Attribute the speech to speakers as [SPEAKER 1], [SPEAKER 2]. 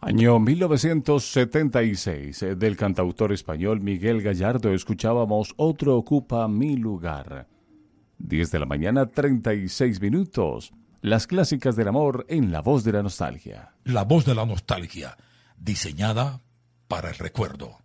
[SPEAKER 1] Año 1976, del cantautor español Miguel Gallardo escuchábamos Otro ocupa mi lugar. 10 de la mañana, 36 minutos. Las clásicas del amor en la voz de la nostalgia.
[SPEAKER 2] La voz de la nostalgia, diseñada para el recuerdo.